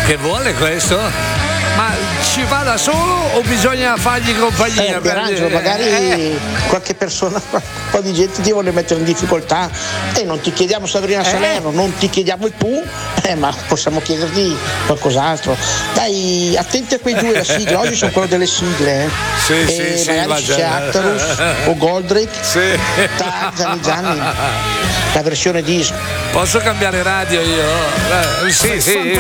Che vuole questo? Ma ci va da solo o bisogna fargli compagnia? Angelo, magari qualche persona, un po' di gente ti vuole mettere in difficoltà e non ti chiediamo Sabrina Salerno, non ti chiediamo il Pooh, ma possiamo chiederti qualcos'altro. Dai, attenti a quei due la sigla, oggi sono quello delle sigle, Sì, magari c'è Actarus o Goldrake. Sì. Gianni, la versione disco. Posso cambiare radio io? Sì.